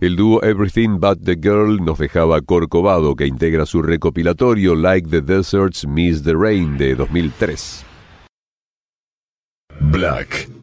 El dúo Everything But the Girl nos dejaba Corcovado, que integra su recopilatorio Like the Deserts Miss the Rain de 2003. Black